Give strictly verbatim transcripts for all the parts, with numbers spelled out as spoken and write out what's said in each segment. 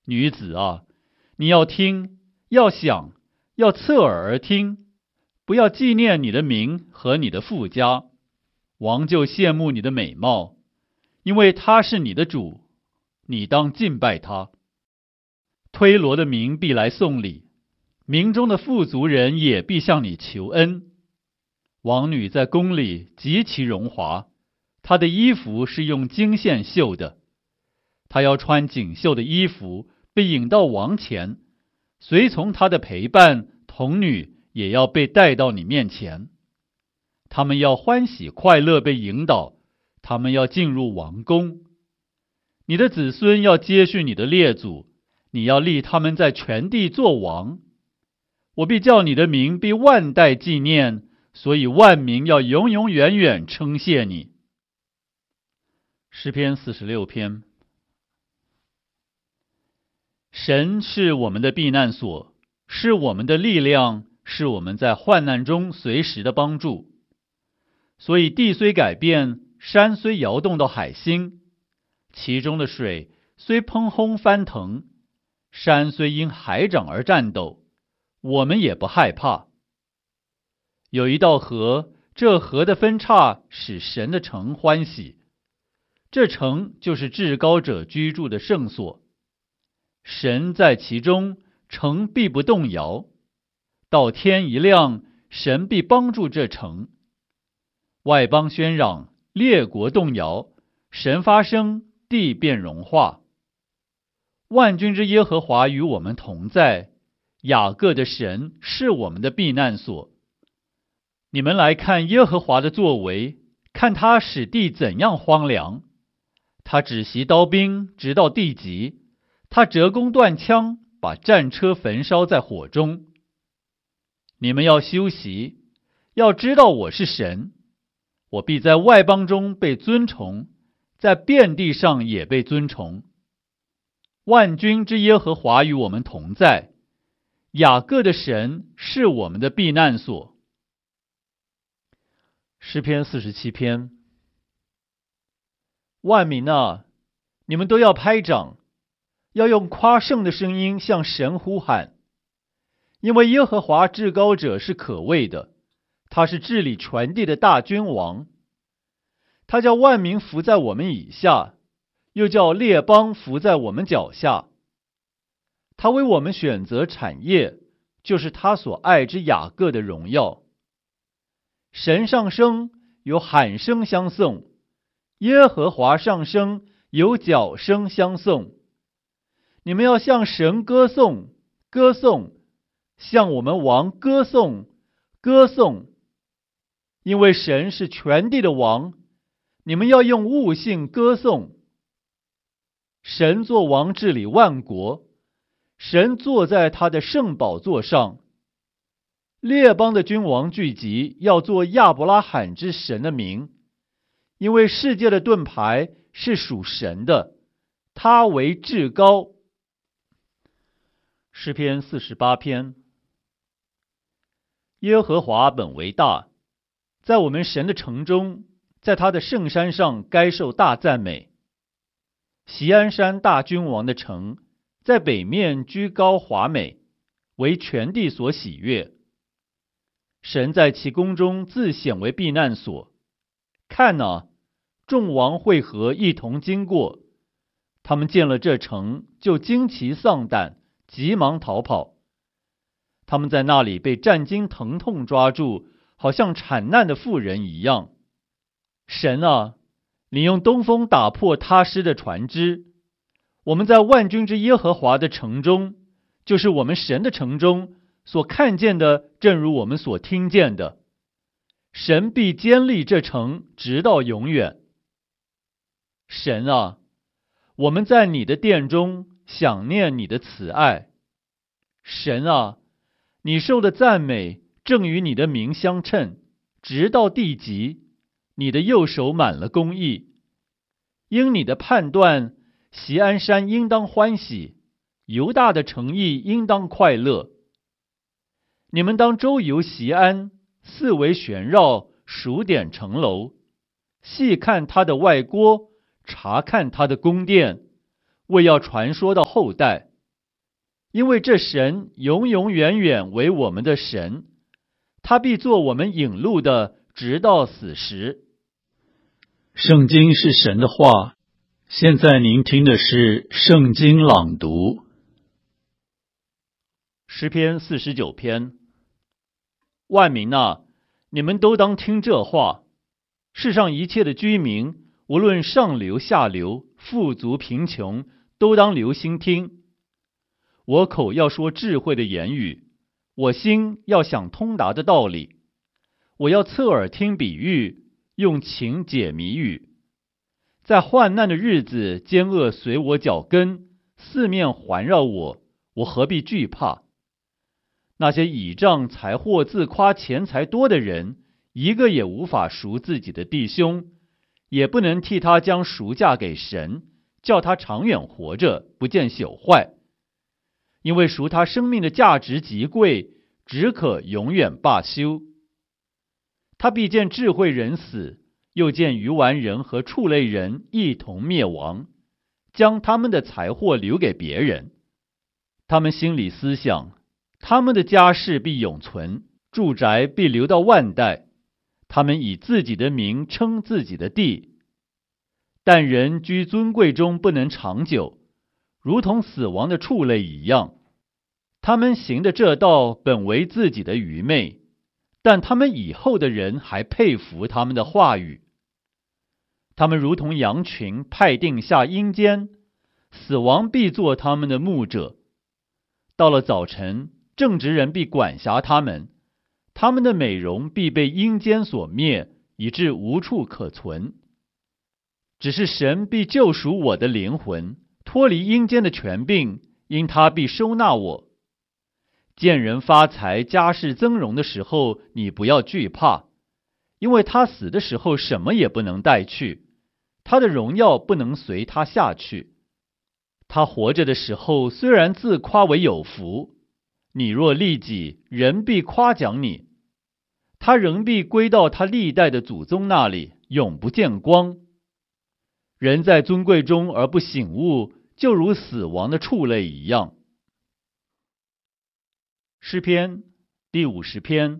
女子啊，你要听，要想，要侧耳而听，不要纪念你的名和你的父家。王就羡慕你的美貌，因为他是你的主，你当敬拜他。推罗的民必来送礼，民中的富足人也必向你求恩。王女在宫里极其荣华，她的衣服是用金线绣的，她要穿锦绣的衣服，被引到王前，随从她的陪伴童女也要被带到你面前。他们要欢喜快乐被引导，他们要进入王宫。你的子孙要接续你的列祖，你要立他们在全地作王。我必叫你的名被万代纪念，所以万民要永永远远称谢你。诗篇四十六篇。神是我们的避难所，是我们的力量，是我们在患难中随时的帮助。所以地虽改变，山虽摇动到海心，其中的水虽喷轰翻腾，山虽因海涨而颤抖，我们也不害怕。有一道河，这河的分叉使神的城欢喜，这城就是至高者居住的圣所。神在其中，城必不动摇。到天一亮，神必帮助这城。外邦喧嚷，列国动摇，神发声，地便融化。万军之耶和华与我们同在，雅各的神是我们的避难所。你们来看耶和华的作为，看他使地怎样荒凉。他止息刀兵，直到地极；他折弓断枪，把战车焚烧在火中。你们要休息，要知道我是神。我必在外邦中被尊崇，在遍地上也被尊崇。万军之耶和华与我们同在，雅各的神是我们的避难所。诗篇四十七篇。万民啊，你们都要拍掌，要用夸胜的声音向神呼喊，因为耶和华至高者是可畏的，他是治理全地的大君王。他叫万民伏在我们以下，又叫列邦伏在我们脚下。他为我们选择产业，就是他所爱之雅各的荣耀。神上升，有喊声相送；耶和华上升，有角声相送。你们要向神歌颂，歌颂，向我们王歌颂，歌颂。因为神是全地的王，你们要用悟性歌颂。神作王治理万国，神坐在他的圣宝座上。列邦的君王聚集，要做亚伯拉罕之神的名，因为世界的盾牌是属神的，他为至高。诗篇四十八篇。耶和华本为大，在我们神的城中，在他的圣山上该受大赞美。锡安山大君王的城，在北面居高华美，为全地所喜悦。神在其宫中自显为避难所。看哪，众王会合一同经过，他们见了这城，就惊奇丧胆，急忙逃跑。他们在那里被战惊疼痛抓住，好像产难的妇人一样。神啊，你用东风打破他施的船只。我们在万军之耶和华的城中，就是我们神的城中，所看见的正如我们所听见的。神必坚立这城，直到永远。神啊，我们在你的殿中想念你的慈爱。神啊，你受的赞美正与你的名相称，直到地极。你的右手满了公义。因你的判断，锡安山应当欢喜，犹大的城邑应当快乐。你们当周游锡安，四围旋绕，数点城楼，细看他的外郭，查看他的宫殿，为要传说到后代。 因为这神永永远远为我们的神，他必做我们引路的，直到死时。 圣经是神的话，现在您听的是圣经朗读。 诗篇四十九篇。万民啊，你们都当听这话。世上一切的居民，无论上流下流，富足贫穷，都当留心听。我口要说智慧的言语，我心要想通达的道理。我要侧耳听比喻，用情解谜语。在患难的日子，奸恶随我脚跟，四面环绕我，我何必惧怕？那些倚仗财货自夸钱财多的人，一个也无法赎自己的弟兄，也不能替他将赎价给神，叫他长远活着，不见朽坏。因为赎他生命的价值极贵，只可永远罢休。他必见智慧人死，又见愚顽人和畜类人一同灭亡，将他们的财货留给别人。他们心里思想，他们的家世必永存，住宅必留到万代。他们以自己的名称自己的地。但人居尊贵中不能长久，如同死亡的畜类一样。他们行的这道本为自己的愚昧，但他们以后的人还佩服他们的话语。他们如同羊群派定下阴间，死亡必做他们的牧者。到了早晨，正直人必管辖他们，他们的美容必被阴间所灭，以致无处可存。只是神必救赎我的灵魂，脱离阴间的权柄，因他必收纳我。见人发财、家世增荣的时候，你不要惧怕，因为他死的时候什么也不能带去，他的荣耀不能随他下去。他活着的时候，虽然自夸为有福，你若利己，人必夸奖你。他仍必归到他历代的祖宗那里，永不见光。人在尊贵中而不醒悟，就如死亡的畜类一样。诗篇第五十篇。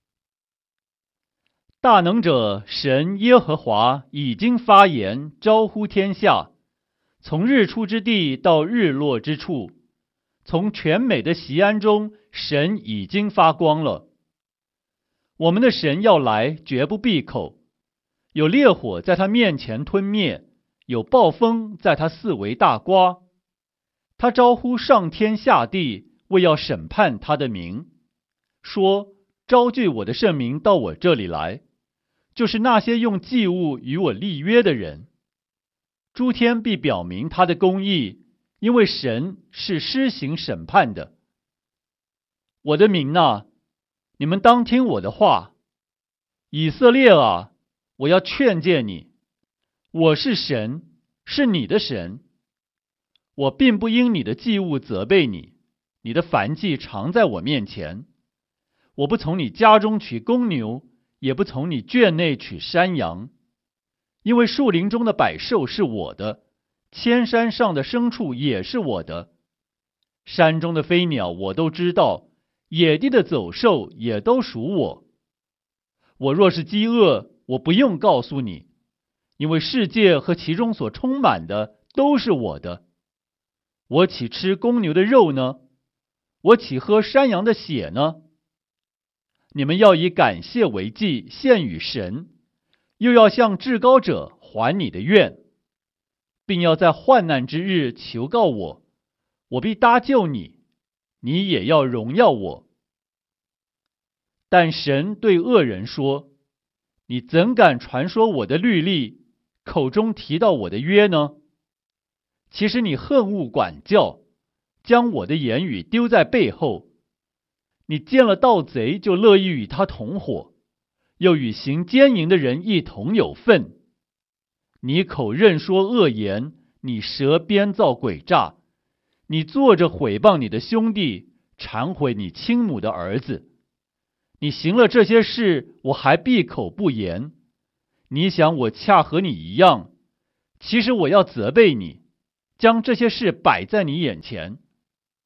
大能者神耶和华已经发言，招呼天下，从日出之地到日落之处，从全美的锡安中，神已经发光了。我们的神要来，绝不闭口。有烈火在他面前吞灭，有暴风在他四围大刮。他招呼上天下地，为要审判他的名，说：招聚我的圣民到我这里来，就是那些用祭物与我立约的人。诸天必表明他的公义，因为神是施行审判的。我的民啊，你们当听我的话。以色列啊，我要劝诫你，我是神，是你的神。我并不因你的祭物责备你，你的燔祭常在我面前。我不从你家中取公牛，也不从你圈内取山羊，因为树林中的百兽是我的，千山上的牲畜也是我的。山中的飞鸟我都知道，野地的走兽也都属我。我若是饥饿，我不用告诉你，因为世界和其中所充满的都是我的。我岂吃公牛的肉呢？我岂喝山羊的血呢？你们要以感谢为祭，献与神，又要向至高者还你的愿，并要在患难之日求告我，我必搭救你，你也要荣耀我。但神对恶人说：你怎敢传说我的律例，口中提到我的约呢？其实你恨恶管教，将我的言语丢在背后。你见了盗贼，就乐意与他同伙，又与行奸淫的人一同有份。你口任说恶言，你舌编造诡诈，你坐着毁谤你的兄弟，忏悔你亲母的儿子。你行了这些事，我还闭口不言。你想我恰和你一样，其实我要责备你，将这些事摆在你眼前。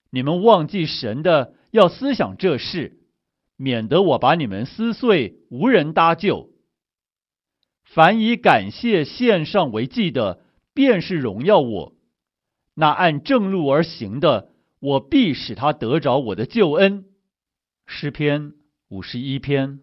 你们忘记神的，要思想这事，免得我把你们撕碎，无人搭救。凡以感谢献上为祭的，便是荣耀我；那按正路而行的，我必使他得着我的救恩。诗篇五十一篇。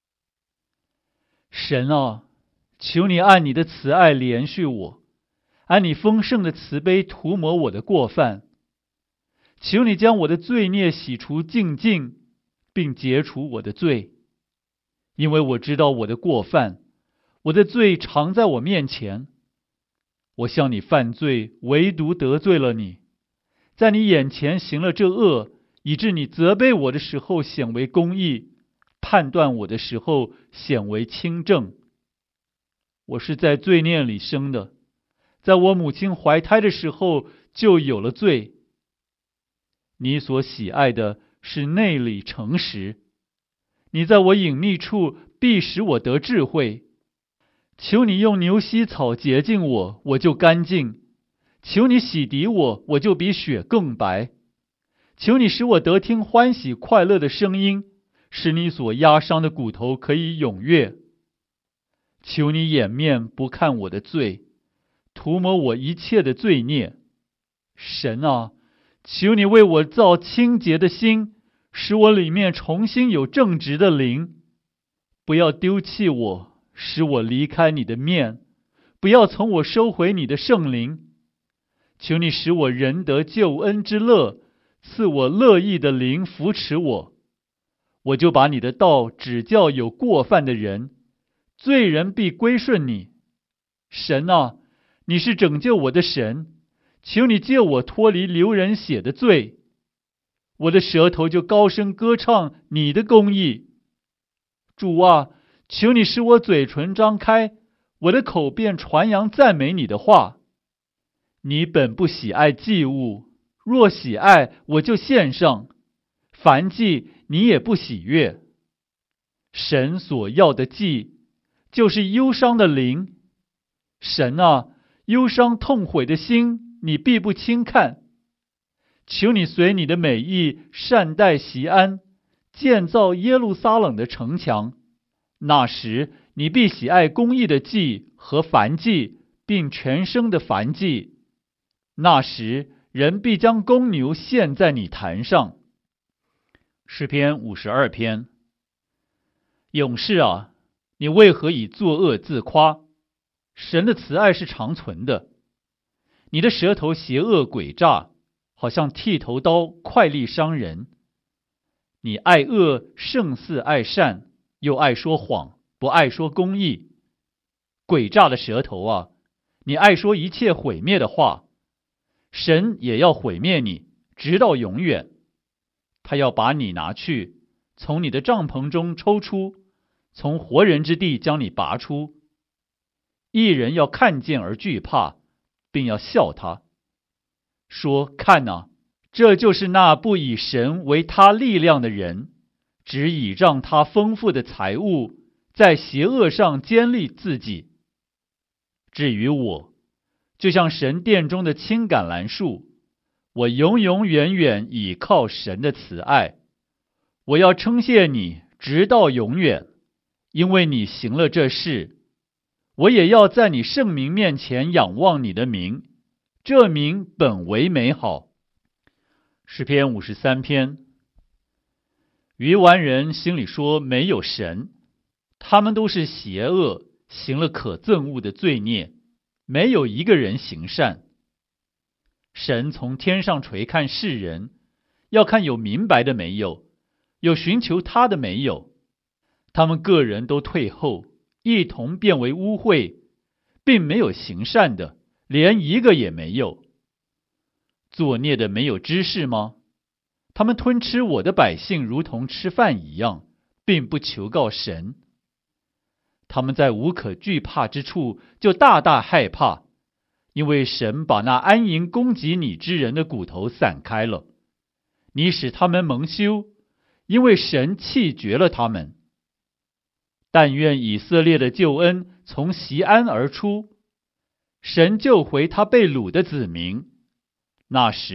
神啊，求你按你的慈爱怜恤我，按你丰盛的慈悲涂抹我的过犯。求你将我的罪孽洗除净尽，并解除我的罪，因为我知道我的过犯，我的罪常在我面前。我向你犯罪，唯独得罪了你，在你眼前行了这恶，以致你责备我的时候显为公义，判断我的时候显为清正。我是在罪孽里生的，在我母亲怀胎的时候就有了罪。你所喜爱的是内里诚实，你在我隐秘处必使我得智慧。求你用牛膝草洁净我，我就干净；求你洗涤我，我就比雪更白。求你使我得听欢喜快乐的声音，使你所压伤的骨头可以踊跃。求你掩面不看我的罪，涂抹我一切的罪孽。神啊，求你为我造清洁的心，使我里面重新有正直的灵。不要丢弃我，使我离开你的面，不要从我收回你的圣灵。求你使我人得救恩之乐，赐我乐意的灵扶持我。我就把你的道指教有过犯的人，罪人必归顺你。神啊，你是拯救我的神，求你救我脱离流人血的罪。我的舌头就高声歌唱你的公义。主啊，求你使我嘴唇张开，我的口便传扬赞美你的话。你本不喜爱祭物，若喜爱，我就献上；凡祭你也不喜悦。神所要的祭，就是忧伤的灵。神啊，忧伤痛悔的心，你必不轻看。求你随你的美意善待锡安，建造耶路撒冷的城墙。那时你必喜爱公义的祭和燔祭，并全生的燔祭。那时人必将公牛献在你坛上。诗篇五十二篇。勇士啊，你为何以作恶自夸？神的慈爱是长存的。你的舌头邪恶诡诈，好像剃头刀，快利伤人。你爱恶胜似爱善，又爱说谎，不爱说公义。诡诈的舌头啊，你爱说一切毁灭的话。神也要毁灭你，直到永远。他要把你拿去，从你的帐篷中抽出，从活人之地将你拔出。一人要看见而惧怕，并要笑他，说：看哪，这就是那不以神为他力量的人，只倚仗他丰富的财物，在邪恶上坚立自己。至于我，就像神殿中的青橄榄树，我永永远远倚靠神的慈爱。我要称谢你，直到永远，因为你行了这事。我也要在你圣名面前仰望你的名，这名本为美好。诗篇五十三篇。愚顽人心里说没有神，他们都是邪恶，行了可憎恶的罪孽，没有一个人行善。神从天上垂看世人，要看有明白的没有，有寻求他的没有。他们个人都退后，一同变为污秽，并没有行善的，连一个也没有。作孽的没有知识吗？他们吞吃我的百姓，如同吃饭一样，并不求告神。他们在无可惧怕之处，就大大害怕，因为神把那安营攻击你之人的骨头散开了。你使他们蒙羞，因为神弃绝了他们。但愿以色列的救恩从锡安而出，神救回他被掳的子民。那时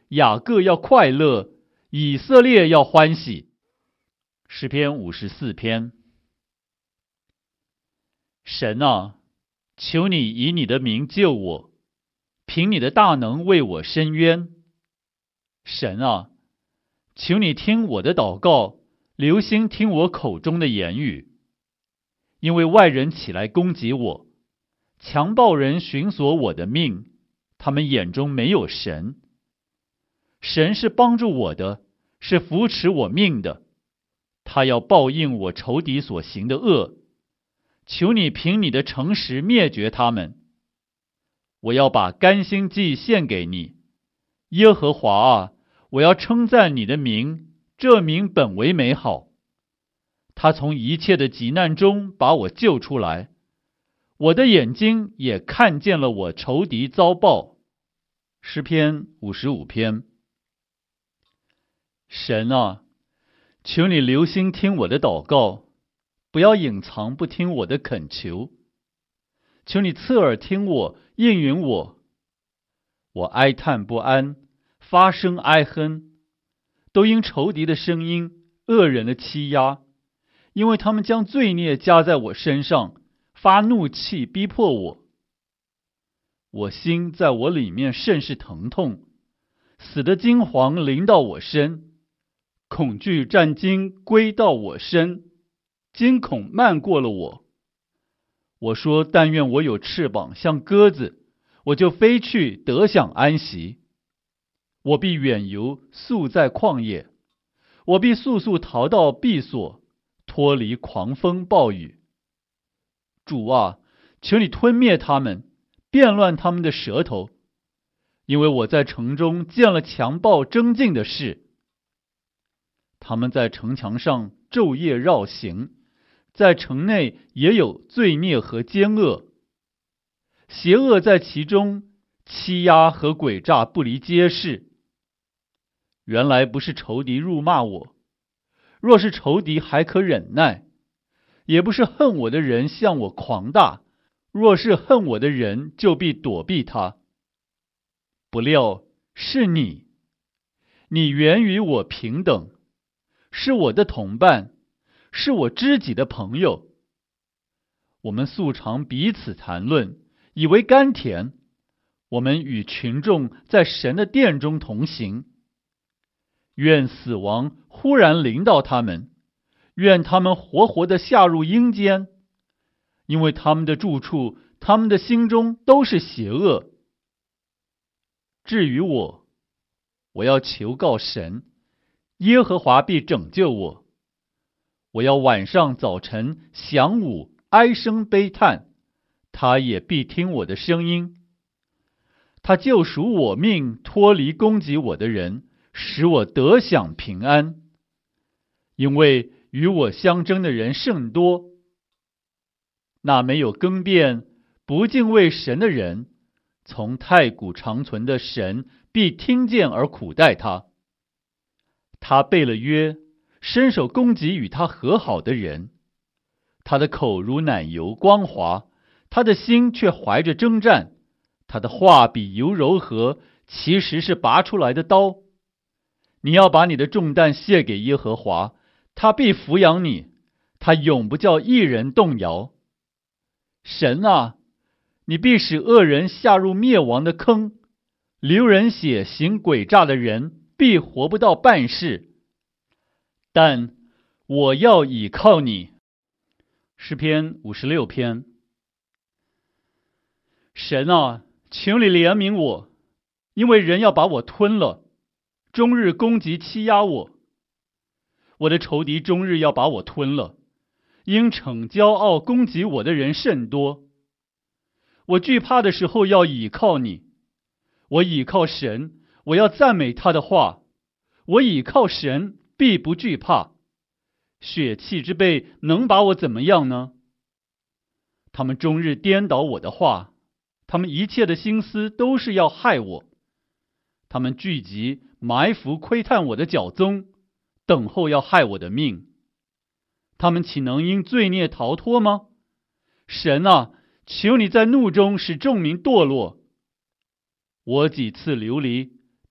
雅各要快乐，以色列要欢喜。诗篇五十四篇。神啊，求你以你的名救我，凭你的大能为我伸冤。神啊，求你听我的祷告，留心听我口中的言语。因为外人起来攻击我，强暴人寻索我的命，他们眼中没有神。神是帮助我的，是扶持我命的，他要报应我仇敌所行的恶。求你凭你的诚实灭绝他们。我要把甘心祭献给你，耶和华啊，我要称赞你的名，这名本为美好。他从一切的急难中把我救出来，我的眼睛也看见了我仇敌遭报。诗篇五十五篇。神啊，求你留心听我的祷告，不要隐藏不听我的恳求。求你侧耳听我，应允我。我哀叹不安，发声哀哼，都因仇敌的声音，恶人的欺压，因为他们将罪孽加在我身上，发怒气逼迫我。我心在我里面甚是疼痛，死的惊惶临到我身，恐惧战惊归到我身，惊恐漫过了我。我说，但愿我有翅膀像鸽子，我就飞去得享安息。我必远游，宿在旷野，我必速速逃到避所，脱离狂风暴雨。主啊，求你吞灭他们，变乱他们的舌头，因为我在城中见了强暴争竞的事。他们在城墙上昼夜绕行，在城内也有罪孽和奸恶，邪恶在其中，欺压和诡诈不离街市。原来不是仇敌辱骂我，若是仇敌还可忍耐；也不是恨我的人向我狂大，若是恨我的人，就必躲避他。不料是你，你原与我平等，是我的同伴，是我知己的朋友。我们素常彼此谈论，以为甘甜。我们与群众在神的殿中同行。愿死亡忽然临到他们，愿他们活活地下入阴间，因为他们的住处，他们的心中都是邪恶。至于我，我要求告神，耶和华必拯救我。我要晚上早晨晌午哀声悲叹，他也必听我的声音。他救赎我命，脱离攻击我的人，使我得享平安。因为与我相争的人甚多，那没有更变不敬畏神的人，从太古长存的神必听见而苦待他。他背了约，伸手攻击与他和好的人。他的口如奶油光滑，他的心却怀着征战。他的话比油柔和，其实是拔出来的刀。你要把你的重担卸给耶和华，他必抚养你，他永不叫一人动摇。神啊，你必使恶人下入灭亡的坑，流人血行诡诈的人必活不到半世。但我要倚靠你。诗篇五十六篇。神啊，求你怜悯我，因为人要把我吞了，终日攻击欺压我。我的仇敌终日要把我吞了，因逞骄傲攻击我的人甚多。我惧怕的时候要倚靠你，我倚靠神，我要赞美他的话。我倚靠神，必不惧怕。血气之辈能把我怎么样呢？他们终日颠倒我的话，他们一切的心思都是要害我。他们聚集埋伏窥探我的脚踪，等候要害我的命。他们岂能因罪孽逃脱吗？神啊，求你在怒中使众民堕落。我几次流离，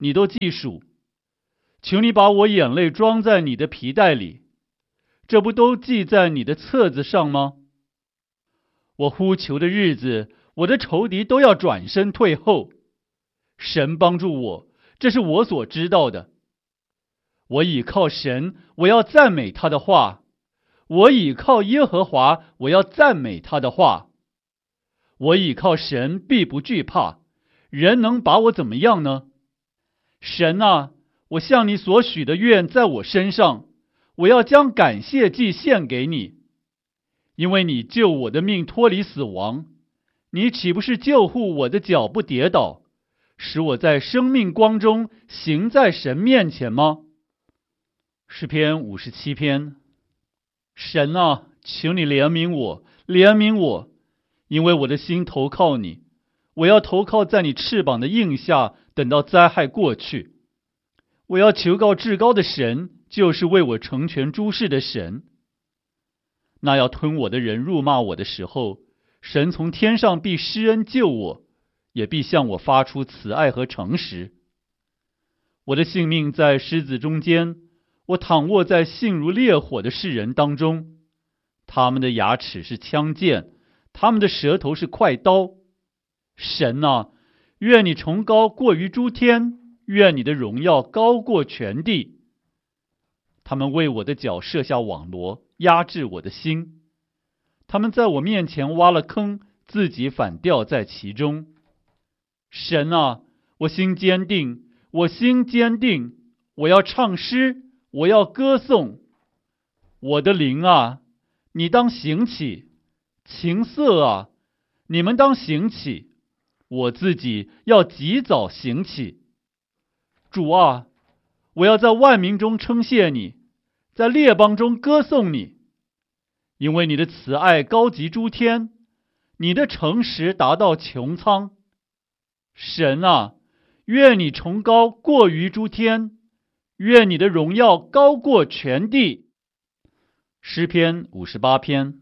你都记数。求你把我眼泪装在你的皮带里，这不都记在你的册子上吗？我呼求的日子，我的仇敌都要转身退后。神帮助我，这是我所知道的。我倚靠神，我要赞美他的话。我倚靠耶和华，我要赞美他的话。我倚靠神，必不惧怕。人能把我怎么样呢？神啊，我向你所许的愿在我身上，我要将感谢祭献给你，因为你救我的命脱离死亡。你岂不是救护我的脚不跌倒，使我在生命光中行在神面前吗？诗篇五十七篇。神啊，求你怜悯我，怜悯我，因为我的心投靠你。我要投靠在你翅膀的荫下，等到灾害过去。我要求告至高的神，就是为我成全诸事的神。那要吞我的人辱骂我的时候，神从天上必施恩救我，也必向我发出慈爱和诚实。我的性命在狮子中间，我躺卧在性如烈火的世人当中。他们的牙齿是枪剑，他们的舌头是快刀。神啊，愿你崇高过于诸天，愿你的荣耀高过全地。他们为我的脚设下网罗，压制我的心。他们在我面前挖了坑，自己反掉在其中。神啊，我心坚定，我心坚定，我要唱诗，我要歌颂。我的灵啊，你当醒起；琴瑟啊，你们当醒起。我自己要及早醒起。主啊，我要在万民中称谢你，在列邦中歌颂你，因为你的慈爱高及诸天，你的诚实达到穹苍。神啊，愿你崇高过于诸天，愿你的荣耀高过全地。诗篇五十八篇。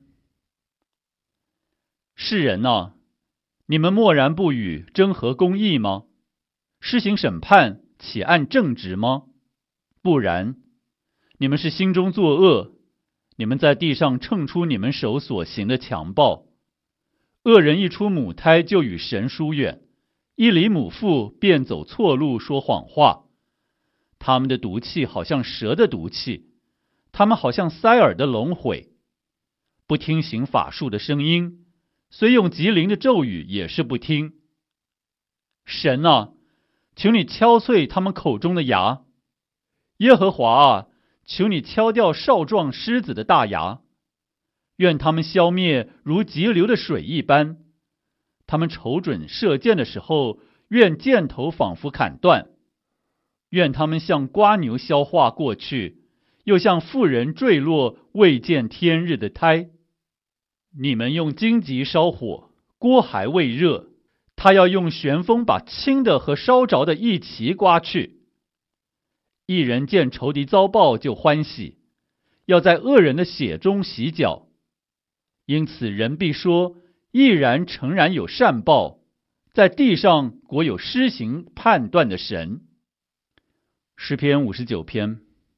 世人啊，你们默然不语，争合公义吗？施行审判，岂按正直吗？不然，你们是心中作恶，你们在地上称出你们手所行的强暴。恶人一出母胎就与神疏远，一离母腹便走错路，说谎话。他们的毒气好像蛇的毒气，他们好像塞耳的龙毁。不听行法术的声音，虽用极灵的咒语也是不听。神啊，求你敲碎他们口中的牙。耶和华啊，求你敲掉少壮狮子的大牙。愿他们消灭如急流的水一般。他们瞅准射箭的时候，愿箭头仿佛砍断。愿他们像瓜牛消化过去，又像妇人坠落未见天日的胎。你们用荆棘烧火，锅还未热，他要用旋风把轻的和烧着的一齐刮去。一人见仇敌遭报就欢喜，要在恶人的血中洗脚。因此人必说，毅然诚然有善报，在地上果有施行判断的神。诗篇五十九篇。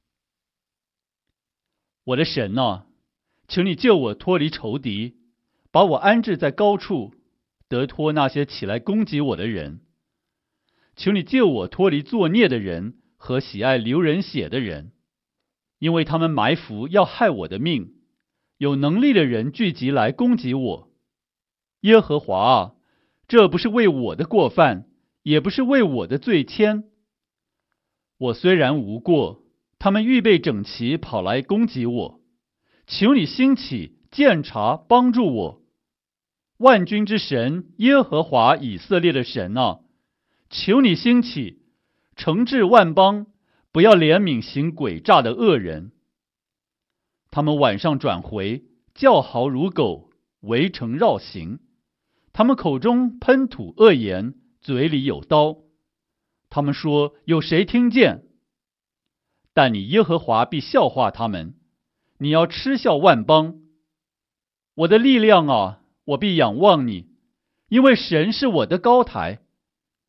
我的神啊，求你救我脱离仇敌，把我安置在高处，得脱那些起来攻击我的人。求你救我脱离作孽的人和喜爱流人血的人，因为他们埋伏要害我的命，有能力的人聚集来攻击我。耶和华啊，这不是为我的过犯，也不是为我的罪愆。我虽然无过，他们预备整齐跑来攻击我。求你兴起，鉴察，帮助我。万军之神耶和华以色列的神啊，求你兴起，惩治万邦，不要怜悯行诡诈的恶人。他们晚上转回，叫嚎如狗，围城绕行。他们口中喷吐恶言，嘴里有刀。他们说，有谁听见？但你耶和华必笑话他们，你要嗤笑万邦。我的力量啊，我必仰望你，因为神是我的高台。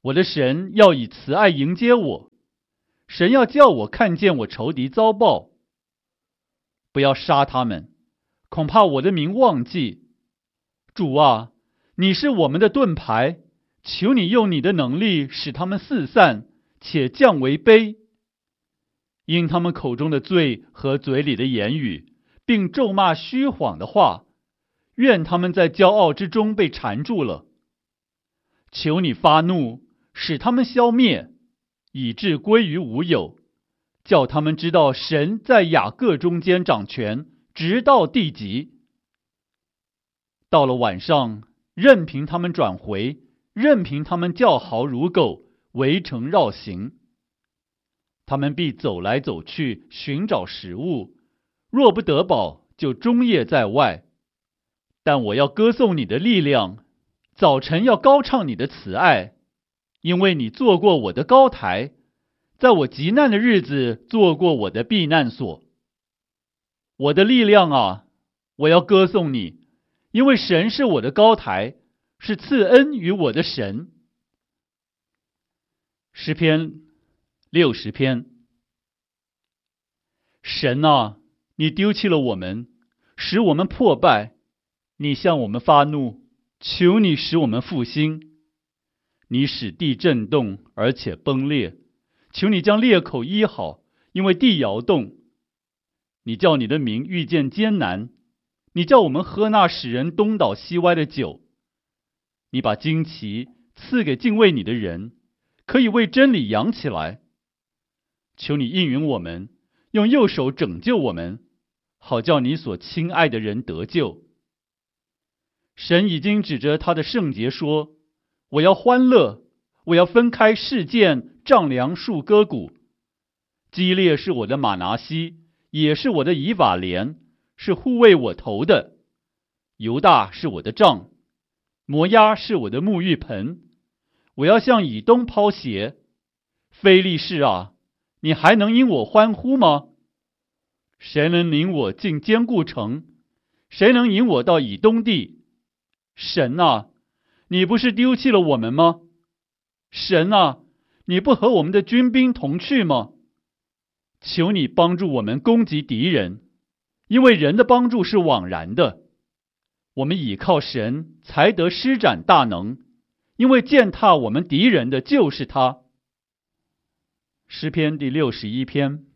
我的神要以慈爱迎接我，神要叫我看见我仇敌遭报。不要杀他们，恐怕我的名忘记。主啊，你是我们的盾牌，求你用你的能力使他们四散，且降为卑。因他们口中的罪和嘴里的言语，并咒骂虚谎的话，愿他们在骄傲之中被缠住了。求你发怒，使他们消灭，以致归于无有，叫他们知道神在雅各中间掌权，直到地极。到了晚上，任凭他们转回，任凭他们叫嚎如狗，围城绕行。他们必走来走去，寻找食物，若不得饱，就终夜在外。但我要歌颂你的力量，早晨要高唱你的慈爱，因为你做过我的高台，在我极难的日子做过我的避难所。我的力量啊，我要歌颂你，因为神是我的高台，是赐恩于我的神。诗篇六十篇。神啊，你丢弃了我们，使我们破败，你向我们发怒，求你使我们复兴。你使地震动，而且崩裂，求你将裂口医好，因为地摇动。你叫你的民遇见艰难，你叫我们喝那使人东倒西歪的酒。你把旌旗赐给敬畏你的人，可以为真理扬起来。求你应允我们，用右手拯救我们，好叫你所亲爱的人得救。神已经指着他的圣洁说，我要欢乐，我要分开事件，丈量树割谷。基列是我的马拿西，也是我的以法莲，是护卫我头的。犹大是我的杖，摩押是我的沐浴盆。我要向以东抛鞋。非利士啊，你还能因我欢呼吗？谁能领我进坚固城？谁能引我到以东地？神啊，你不是丢弃了我们吗？神啊，你不和我们的军兵同去吗？求你帮助我们攻击敌人，因为人的帮助是枉然的。我们倚靠神，才得施展大能，因为践踏我们敌人的就是他。诗篇第六十一篇。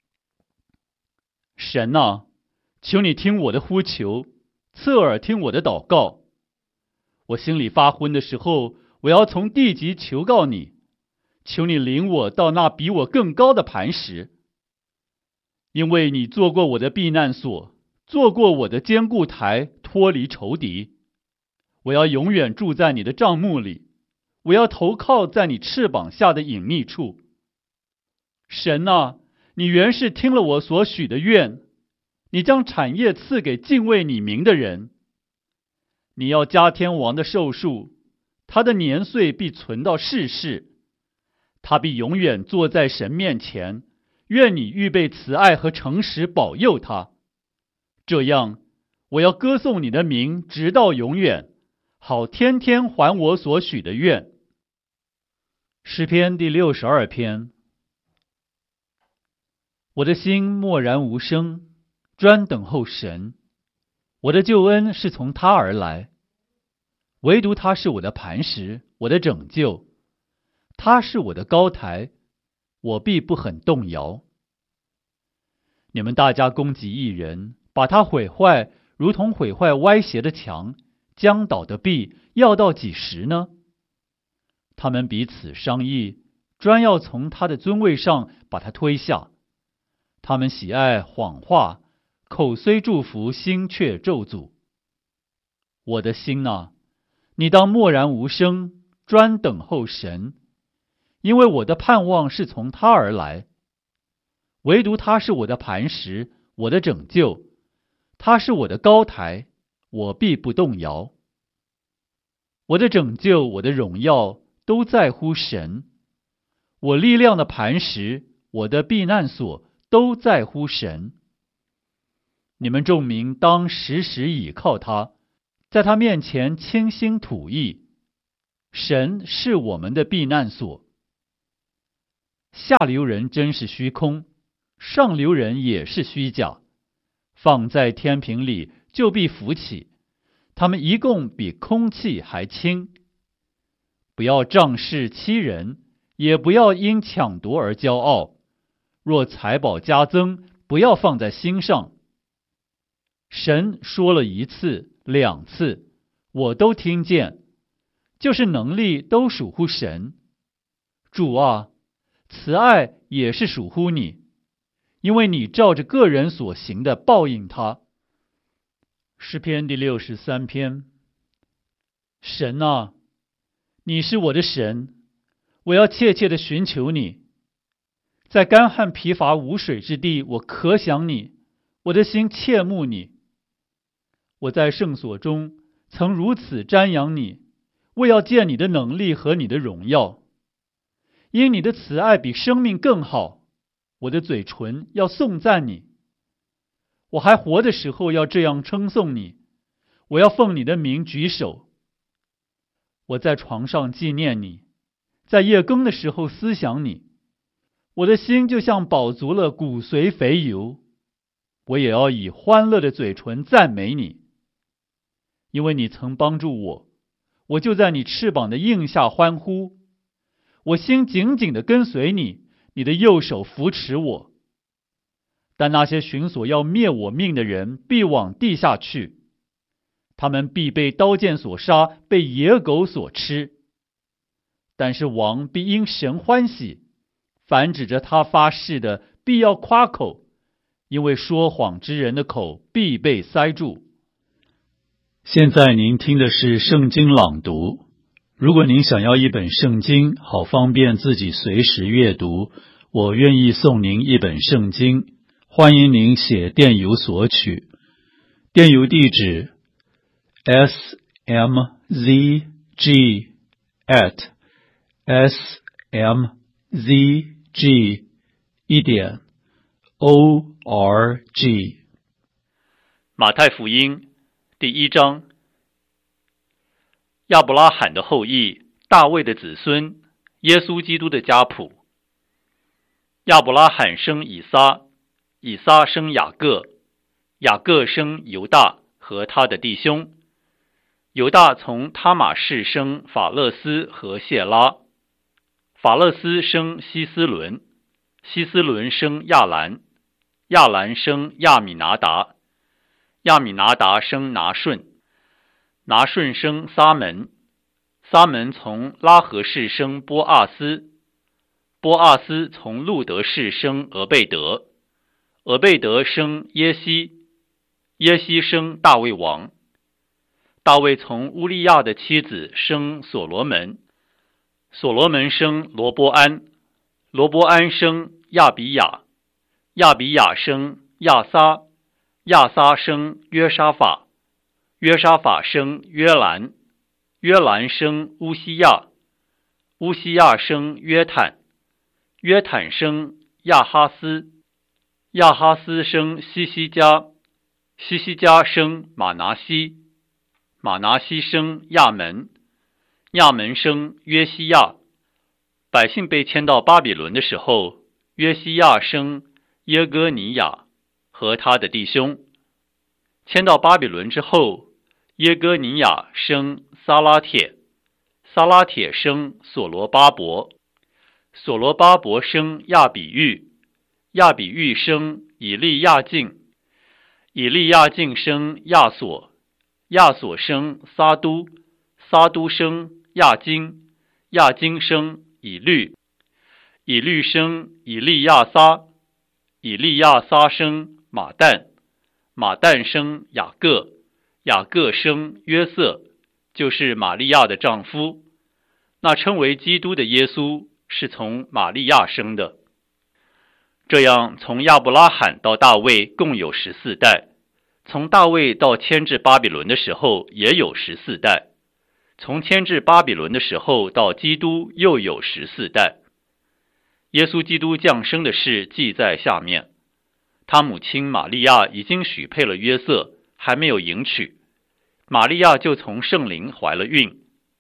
神啊，求你听我的呼求，侧耳听我的祷告。我心里发昏的时候，我要从地极求告你，求你领我到那比我更高的磐石。因为你做过我的避难所，做过我的坚固台，脱离仇敌。我要永远住在你的帐幕里，我要投靠在你翅膀下的隐秘处。神啊，你原是听了我所许的愿，你将产业赐给敬畏你名的人。你要加天王的寿数，他的年岁必存到世世，他必永远坐在神面前。愿你预备慈爱和诚实保佑他，这样我要歌颂你的名直到永远，好天天还我所许的愿。诗篇第六十二篇。我的心默然无声，专等候神。我的救恩是从他而来，唯独他是我的磐石，我的拯救。他是我的高台，我必不很动摇。你们大家攻击一人，把他毁坏，如同毁坏歪斜的墙，将倒的壁，要到几时呢？他们彼此商议，专要从他的尊位上把他推下。他们喜爱谎话，口虽祝福，心却咒诅。我的心哪，你当默然无声，专等候神，因为我的盼望是从他而来。唯独他是我的磐石，我的拯救，他是我的高台，我必不动摇。我的拯救，我的荣耀，都在乎神。我力量的磐石，我的避难所，都在乎神。你们众民当时时倚靠他，在他面前倾心吐意。 神是我们的避难所。下流人真是虚空，上流人也是虚假，放在天平里就必浮起，他们一共比空气还轻。不要仗势欺人，也不要因抢夺而骄傲。若财宝加增，不要放在心上。神说了一次、两次，我都听见，就是能力都属乎神。主啊，慈爱也是属乎你，因为你照着个人所行的报应他。诗篇第六十三篇。神啊，你是我的神，我要切切地寻求你。在干旱疲乏无水之地，我可想你，我的心切慕你。我在圣所中曾如此瞻仰你，为要见你的能力和你的荣耀。因你的慈爱比生命更好，我的嘴唇要颂赞你。我还活的时候要这样称颂你，我要奉你的名举手。我在床上纪念你，在夜更的时候思想你。我的心就像饱足了骨髓肥油，我也要以欢乐的嘴唇赞美你。因为你曾帮助我，我就在你翅膀的荫下欢呼。我心紧紧地跟随你，你的右手扶持我。但那些寻索要灭我命的人必往地下去，他们必被刀剑所杀，被野狗所吃。但是王必因神欢喜，凡指着他发誓的必要夸口，因为说谎之人的口必被塞住。 现在您听的是圣经朗读。如果您想要一本圣经，好方便自己随时阅读，我愿意送您一本圣经，欢迎您写电邮索取。电邮地址 s m z g at s m z g 一点 o r g。 马太福音第一章。亚伯拉罕的后裔，大卫的子孙，耶稣基督的家谱。亚伯拉罕生以撒，以撒生雅各，雅各生犹大和他的弟兄。犹大从他玛氏生法勒斯和谢拉，法勒斯生希斯伦，希斯伦生亚兰，亚兰生亚米拿达，亚米拿达生拿顺，拿顺生撒门，撒门从拉合氏生波阿斯，波阿斯从路德氏生俄贝德，俄贝德生耶西，耶西生大卫王，大卫从乌利亚的妻子生所罗门，所罗门生罗波安，罗波安生亚比雅，亚比雅生亚撒，亚撒生约沙法，约沙法生约兰，约兰生乌西亚，乌西亚生约坦，约坦生亚哈斯，亚哈斯生西西家，西西家生马拿西，马拿西生亚门，亚门生约西亚。百姓被迁到巴比伦的时候，约西亚生耶哥尼亚和他的弟兄。迁到巴比伦之后，耶哥尼亚生撒拉铁，撒拉铁生所罗巴伯，所罗巴伯生亚比喻，亚比喻生以利亚敬，以利亚敬生亚索，亚索生撒都，撒都生亚金，亚金生以律，以律生以利亚撒，以利亚撒生马旦，马旦生雅各，雅各生约瑟，就是玛利亚的丈夫。那称为基督的耶稣是从玛利亚生的。这样从亚伯拉罕到大卫共有十四代，从大卫到迁至巴比伦的时候也有十四代，从迁至巴比伦的时候到基督又有十四代。耶稣基督降生的事记在下面。他母亲玛利亚已经许配了约瑟，还没有迎娶，玛利亚就从圣灵怀了孕。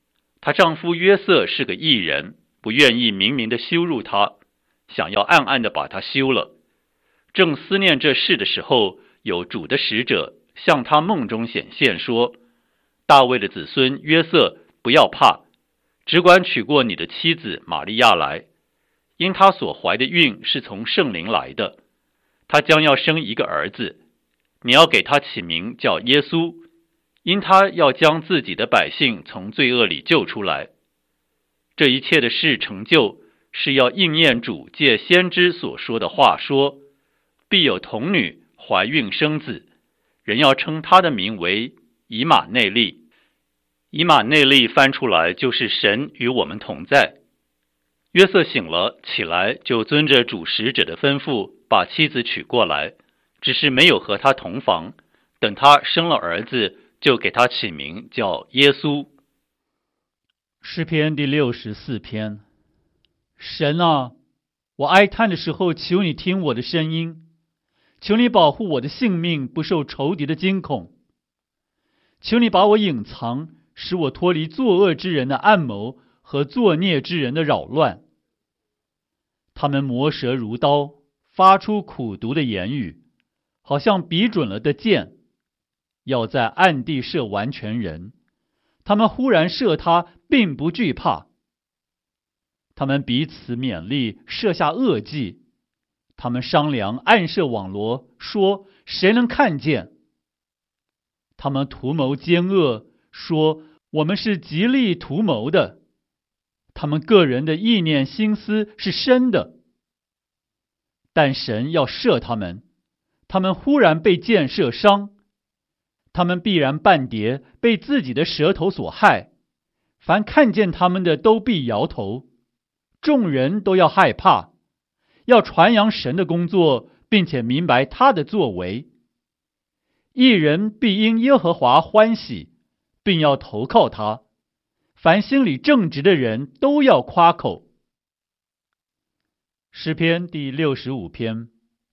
她丈夫约瑟是个义人，不愿意明明的羞辱她，想要暗暗的把她休了。正思念这事的时候，有主的使者向他梦中显现说，大卫的子孙约瑟，不要怕，只管娶过你的妻子玛利亚来，因她所怀的孕是从圣灵来的，她将要生一个儿子，你要给他起名叫耶稣，因他要将自己的百姓从罪恶里救出来。这一切的事成就，是要应验主借先知所说的话，说必有童女怀孕生子，人要称他的名为以马内利。以马内利翻出来就是神与我们同在。约瑟醒了起来，就遵着主使者的吩咐，把妻子娶过来，只是没有和他同房。等他生了儿子，就给他起名叫耶稣。 诗篇第六十四篇。神啊，我哀叹的时候，求你听我的声音，求你保护我的性命不受仇敌的惊恐，求你把我隐藏，使我脱离作恶之人的暗谋和作孽之人的扰乱。他们磨舌如刀，发出苦毒的言语，好像比准了的箭，要在暗地射完全人。他们忽然射他，并不惧怕。他们彼此勉励，设下恶计。他们商量，暗设网罗，说谁能看见？他们图谋奸恶，说我们是极力图谋的。他们个人的意念心思是深的，但神要射他们，他们忽然被箭射伤。他们必然半跌，被自己的舌头所害。凡看见他们的都必摇头，众人都要害怕，要传扬神的工作，并且明白他的作为。义人必因耶和华欢喜，并要投靠他。凡心里正直的人都要夸口。诗篇第六十五篇。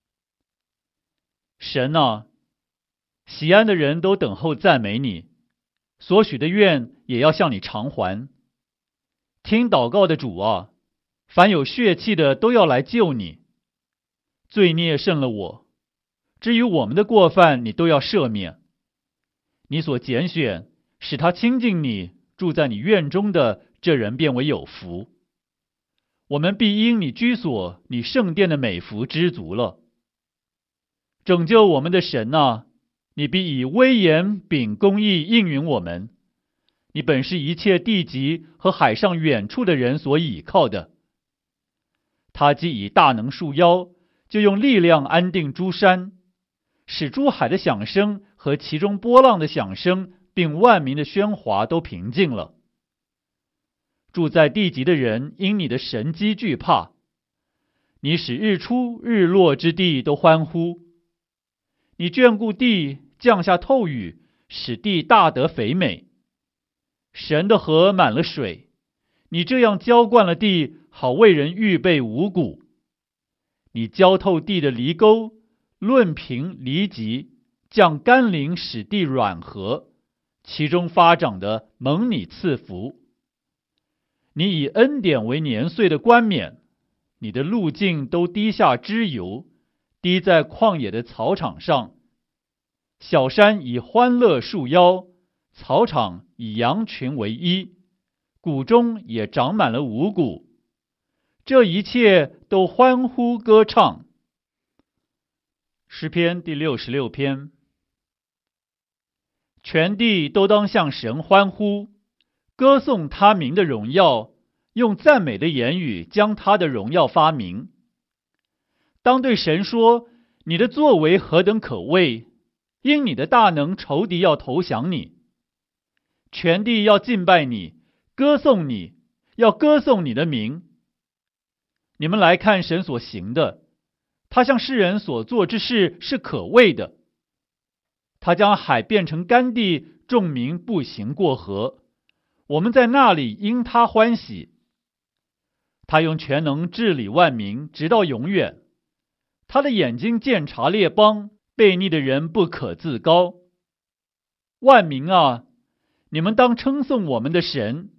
神啊，喜安的人都等候赞美你，所许的愿也要向你偿还。听祷告的主啊，凡有血气的都要来救你。罪孽胜了我，至于我们的过犯，你都要赦免。你所拣选使他亲近你，住在你院中的这人便为有福。我们必因你居所，你圣殿的美福知足了。拯救我们的神啊，你必以威严秉公义应允我们。你本是一切地极和海上远处的人所倚靠的。他既以大能束腰，就用力量安定诸山，使诸海的响声和其中波浪的响声，并万民的喧哗都平静了。住在地极的人因你的神机惧怕，你使日出日落之地都欢呼。你眷顾地，降下透雨，使地大得肥美。神的河满了水，你这样浇灌了地，好为人预备五谷。你浇透地的犁沟，论平犁脊，降甘霖使地软和，其中发长的蒙你赐福。你以恩典为年岁的冠冕，你的路径都滴下脂油，滴在旷野的草场上。小山以欢乐束腰，草场以羊群为衣，谷中也长满了五谷。这一切都欢呼歌唱。诗篇第六十六篇。全地都当向神欢呼，歌颂他名的荣耀，用赞美的言语将他的荣耀发明。当对神说，你的作为何等可畏，因你的大能，仇敌要投降你。全地要敬拜你，歌颂你，要歌颂你的名。你们来看神所行的，他向世人所做之事是可畏的。他将海变成干地，众民步行过河，我们在那里因他欢喜。他用全能治理万民，直到永远。他的眼睛鉴察列邦，悖逆的人不可自高。万民啊，你们当称颂我们的神，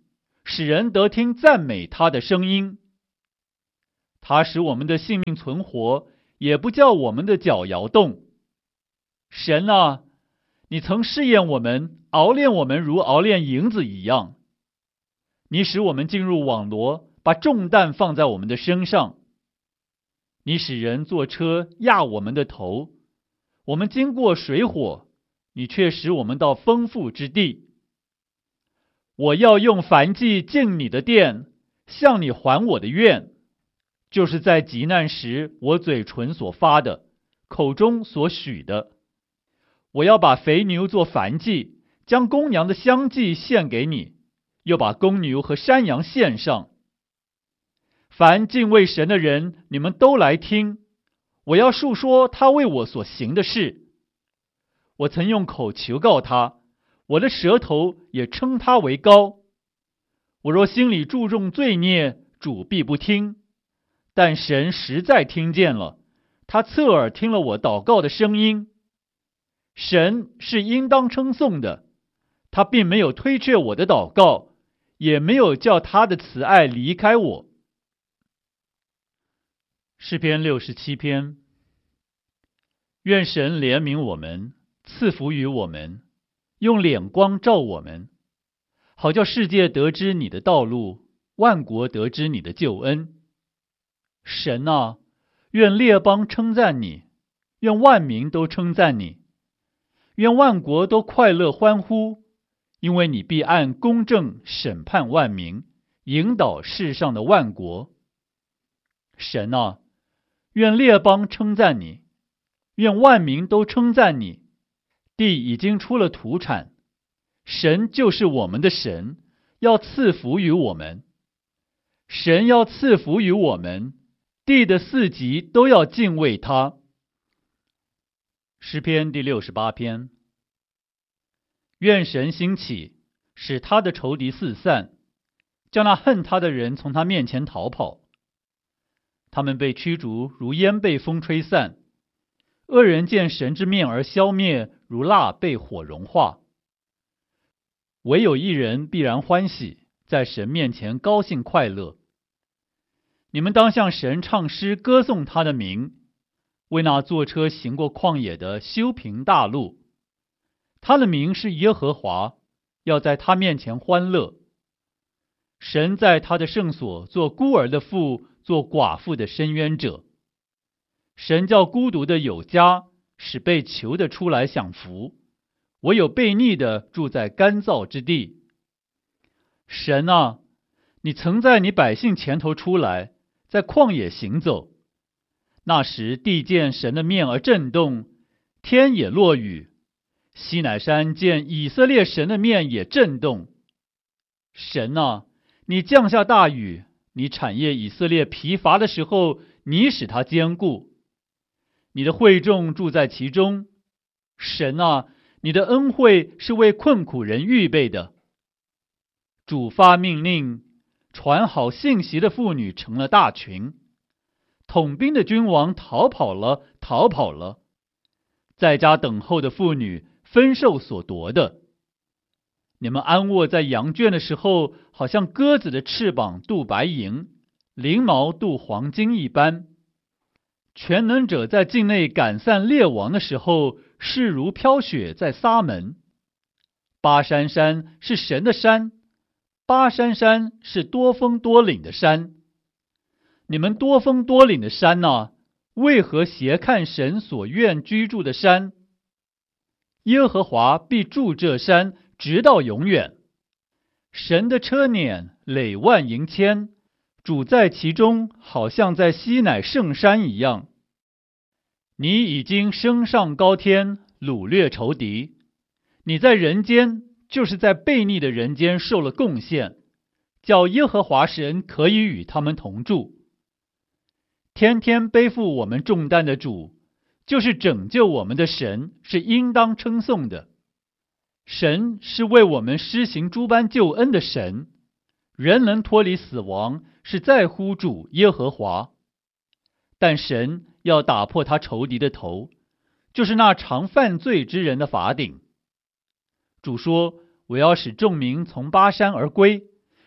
使人得听赞美他的声音。他使我们的性命存活，也不叫我们的脚摇动。神啊，你曾试验我们，熬炼我们如熬炼银子一样。你使我们进入网罗，把重担放在我们的身上。你使人坐车压我们的头，我们经过水火，你却使我们到丰富之地。我要用燔祭进你的殿，向你还我的愿，就是在急难时我嘴唇所发的，口中所许的。我要把肥牛做燔祭，将公羊的香祭献给你，又把公牛和山羊献上。凡敬畏神的人，你们都来听，我要述说他为我所行的事。我曾用口求告他，我的舌头也称他为高。我若心里注重罪孽，主必不听。但神实在听见了，他侧耳听了我祷告的声音。神是应当称颂的，他并没有推却我的祷告，也没有叫他的慈爱离开我。诗篇六十七篇。愿神怜悯我们，赐福于我们，用脸光照我们，好叫世界得知你的道路，万国得知你的救恩。神啊，愿列邦称赞你，愿万民都称赞你，愿万国都快乐欢呼，因为你必按公正审判万民，引导世上的万国。神啊，愿列邦称赞你，愿万民都称赞你。地已经出了土产，神就是我们的神，要赐福于我们。神要赐福于我们，地的四极都要敬畏他。诗篇第六十八篇。愿神兴起，使他的仇敌四散，叫那恨他的人从他面前逃跑。他们被驱逐，如烟被风吹散；恶人见神之面而消灭，如蜡被火融化。唯有一人必然欢喜，在神面前高兴快乐。你们当向神唱诗，歌颂他的名，为那坐车行过旷野的修平大路。他的名是耶和华，要在他面前欢乐。神在他的圣所做孤儿的父，做寡妇的伸冤者。神叫孤独的有家，使被囚的出来享福，唯有悖逆的住在干燥之地。神啊，你曾在你百姓前头出来，在旷野行走。那时地见神的面而震动，天也落雨。西乃山见以色列神的面也震动。神啊，你降下大雨，你产业以色列疲乏的时候，你使它坚固。你的会众住在其中。神啊，你的恩惠是为困苦人预备的。主发命令，传好信息的妇女成了大群。统兵的君王逃跑了，逃跑了。在家等候的妇女分受所夺的。你们安卧在羊圈的时候，好像鸽子的翅膀镀白银，翎毛镀黄金一般。全能者在境内赶散列王的时候，势如飘雪在撒门。巴珊山是神的山，巴珊山是多峰多岭的山。你们多峰多岭的山哪，为何斜看神所愿居住的山？耶和华必住这山，直到永远。神的车辇累万盈千，主在其中，好像在西乃圣山一样。你已经升上高天，掳掠仇敌。你在人间，就是在悖逆的人间受了贡献，叫耶和华神可以与他们同住。天天背负我们重担的主，就是拯救我们的神，是应当称颂的。神是为我们施行诸般救恩的神，人能脱离死亡，是在乎主耶和华。但神要打破他仇敌的头，就是那常犯罪之人的法顶。主说，我要使众民从巴山而归，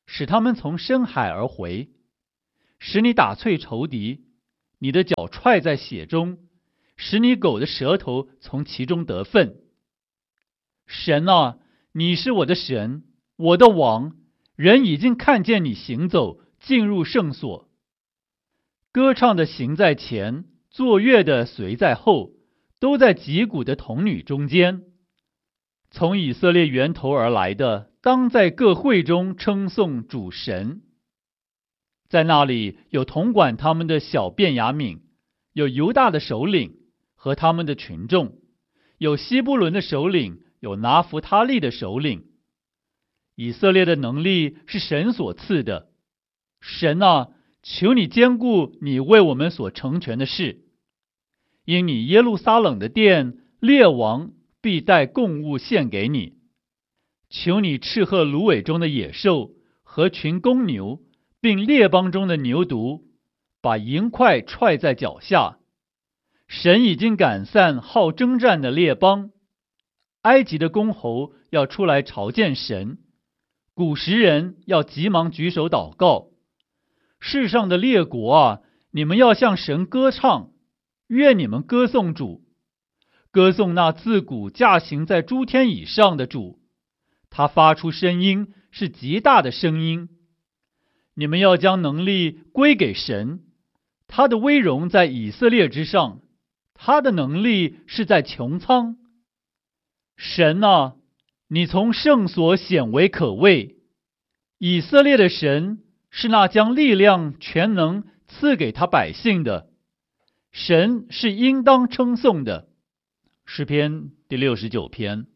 使他们从深海而回，使你打碎仇敌，你的脚踹在血中，使你狗的舌头从其中得分。神啊，你是我的神，我的王，人已经看见你行走，进入圣所。歌唱的行在前，作乐的随在后，都在击鼓的童女中间。从以色列源头而来的，当在各会中称颂主神。在那里有统管他们的小便雅悯，有犹大的首领和他们的群众，有西布伦的首领，有拿弗他利的首领。以色列的能力是神所赐的。神啊，求你坚固你为我们所成全的事，因你耶路撒冷的殿，列王必带供物献给你。求你斥喝芦苇中的野兽和群公牛，并列邦中的牛犊，把银块踹在脚下。神已经赶散好征战的列邦，埃及的公侯要出来朝见神，古时人要急忙举手祷告。世上的列国啊，你们要向神歌唱，愿你们歌颂主，歌颂那自古驾行在诸天以上的主。他发出声音是极大的声音。你们要将能力归给神，他的威荣在以色列之上，他的能力是在穹苍。神啊，你从圣所显为可畏。以色列的神是那将力量全能赐给他百姓的，神是应当称颂的。诗篇第六十九篇。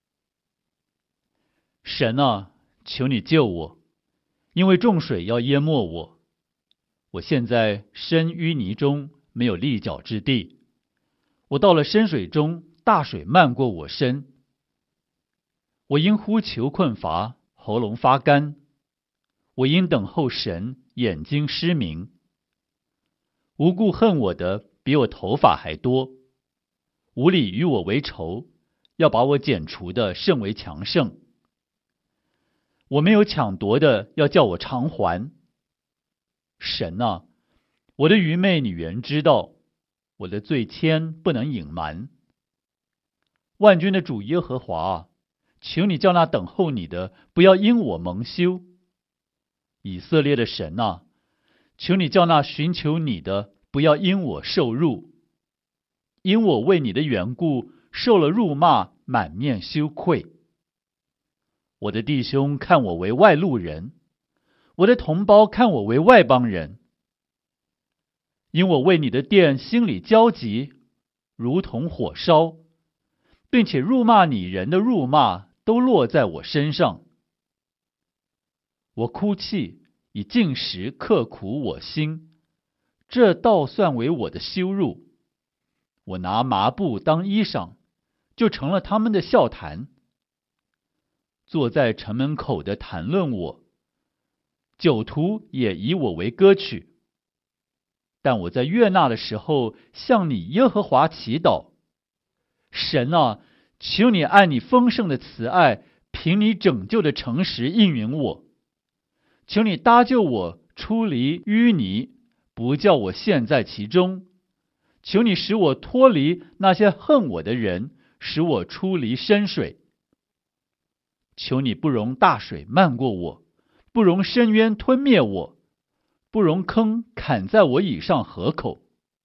神啊，求你救我，因为众水要淹没我。我现在身淤泥中，没有立脚之地。我到了深水中，大水漫过我身。我因呼求困乏，喉咙发干。我因等候神，眼睛失明。无故恨我的比我头发还多，无理与我为仇，要把我剪除的甚为强盛。我没有抢夺的，要叫我偿还。神啊，我的愚昧你原知道，我的罪愆不能隐瞒。万军的主耶和华啊，求你叫那等候你的不要因我蒙羞。以色列的神啊，求你叫那寻求你的不要因我受辱。因我为你的缘故受了辱骂，满面羞愧。我的弟兄看我为外路人，我的同胞看我为外邦人。因我为你的殿心里焦急，如同火烧，并且辱骂你人的辱骂都落在我身上。我哭泣，以进食刻苦我心，这倒算为我的羞辱。我拿麻布当衣裳，就成了他们的笑谈。坐在城门口的谈论我，酒徒也以我为歌曲。但我在悦纳的时候，向你耶和华祈祷。神啊，求你按你丰盛的慈爱，凭你拯救的诚实应允我。求你搭救我出离淤泥，不叫我陷在其中。求你使我脱离那些恨我的人，使我出离深水。求你不容大水漫过我，不容深渊吞灭我，不容坑砍在我以上河口。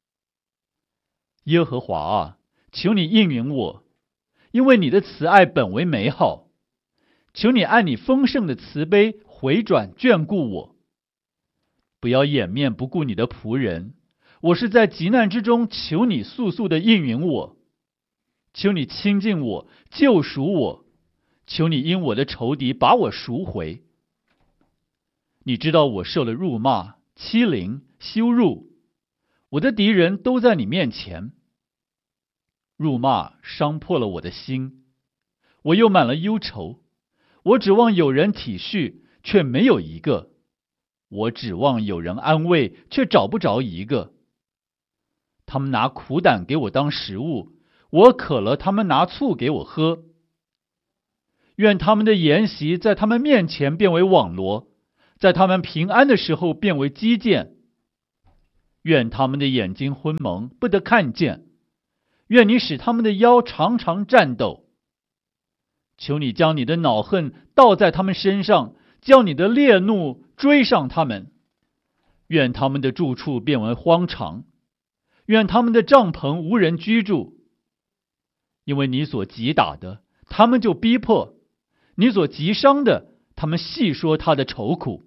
耶和华啊，求你应允我，因为你的慈爱本为美好。求你按你丰盛的慈悲回转眷顾我。不要掩面不顾你的仆人，我是在急难之中求你速速的应允我。求你亲近我，救赎我。求你因我的仇敌把我赎回。你知道我受了辱骂、欺凌、羞辱，我的敌人都在你面前。辱骂伤破了我的心，我又满了忧愁。我指望有人体恤，却没有一个；我指望有人安慰，却找不着一个。他们拿苦胆给我当食物，我渴了，他们拿醋给我喝。愿他们的筵席在他们面前变为网罗， 在他们平安的时候变为基建。愿他们的眼睛昏蒙，不得看见；愿你使他们的腰常常颤抖。求你将你的恼恨倒在他们身上，叫你的烈怒追上他们。愿他们的住处变为荒场，愿他们的帐篷无人居住。因为你所击打的，他们就逼迫；你所击伤的，他们细说他的愁苦。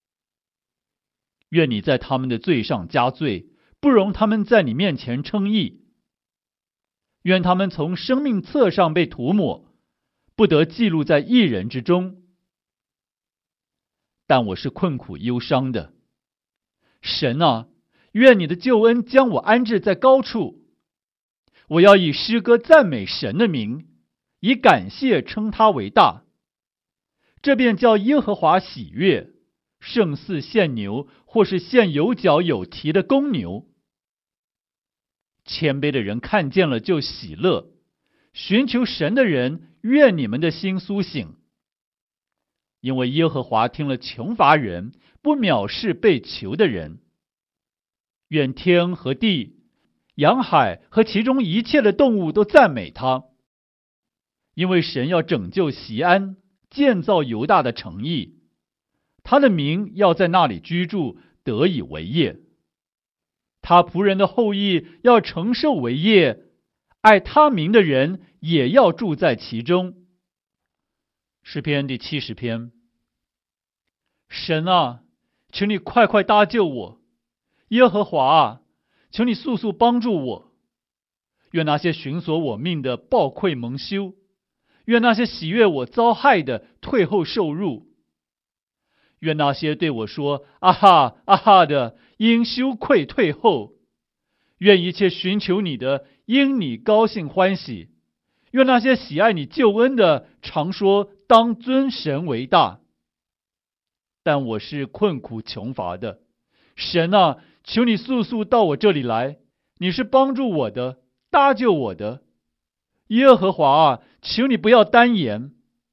愿你在他们的罪上加罪，不容他们在你面前称义。愿他们从生命册上被涂抹，不得记录在一人之中。但我是困苦忧伤的。神啊，愿你的救恩将我安置在高处。我要以诗歌赞美神的名，以感谢称他为大。这便叫耶和华喜悦，胜似献牛，或是献有角有蹄的公牛。谦卑的人看见了就喜乐，寻求神的人，愿你们的心苏醒。因为耶和华听了穷乏人，不藐视被囚的人。愿天和地、洋海和其中一切的动物都赞美他。因为神要拯救锡安，建造犹大的城邑，他的名要在那里居住，得以为业。他仆人的后裔要承受为业，爱他名的人也要住在其中。诗篇第七十篇。神啊，请你快快搭救我；耶和华啊，请你速速帮助我。愿那些寻索我命的暴愧蒙羞，愿那些喜悦我遭害的退后受辱。愿那些对我说啊哈啊哈的因羞愧退后。愿一切寻求你的因你高兴欢喜。愿那些喜爱你救恩的常说当尊神为大。但我是困苦穷乏的，神啊，求你速速到我这里来。你是帮助我的，搭救我的。耶和华啊，求你不要单言。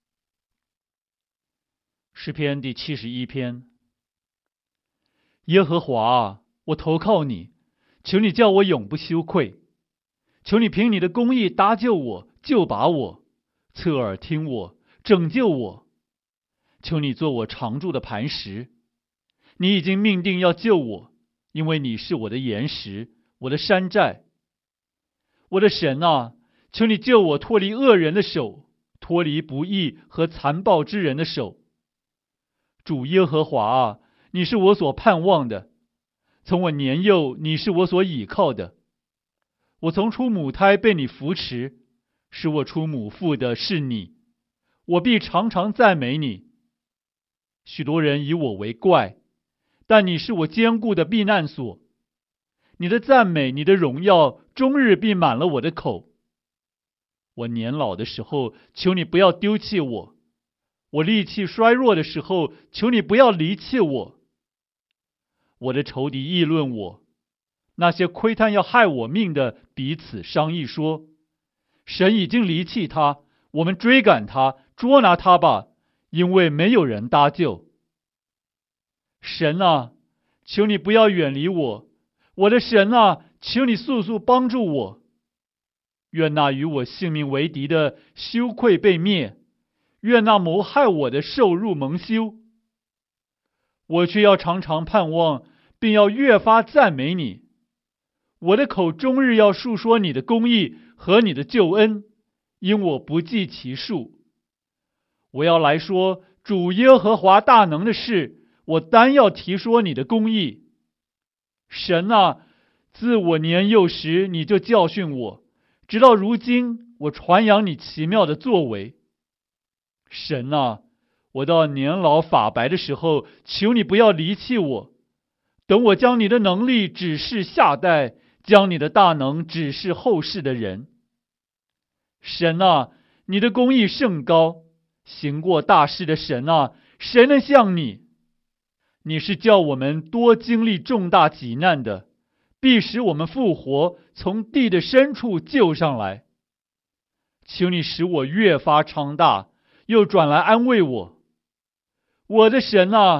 诗篇第七十一篇。耶和华啊，我投靠你，求你叫我永不羞愧。求你凭你的公义搭救我，救拔我，侧耳听我，拯救我。求你做我常住的磐石。你已经命定要救我，因为你是我的岩石，我的山寨。我的神啊，求你救我脱离恶人的手，脱离不义和残暴之人的手。主耶和华啊，你是我所盼望的，从我年幼，你是我所倚靠的。我从出母胎被你扶持，使我出母腹的是你，我必常常赞美你。许多人以我为怪，但你是我坚固的避难所。你的赞美，你的荣耀，终日必满了我的口。我年老的时候，求你不要丢弃我；我力气衰弱的时候，求你不要离弃我。我的仇敌议论我，那些窥探要害我命的彼此商议说：神已经离弃他，我们追赶他，捉拿他吧，因为没有人搭救。神啊，求你不要远离我，我的神啊，求你速速帮助我。愿那与我性命为敌的羞愧被灭，愿那谋害我的受辱蒙羞。我却要常常盼望，并要越发赞美你。我的口终日要述说你的公义和你的救恩，因我不计其数。我要来说主耶和华大能的事，我单要提说你的公义。神啊，自我年幼时你就教训我，直到如今我传扬你奇妙的作为。神啊，我到年老发白的时候，求你不要离弃我。等我将你的能力指示下代，将你的大能指示后世的人。神啊，你的公义甚高，行过大事的神啊，谁能像你？你是叫我们多经历重大急难的，必使我们复活，从地的深处救上来。求你使我越发昌大，又转来安慰我。我的神啊，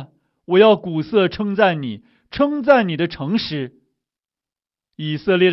我要鼓瑟称赞你，称赞你的诚实。以色列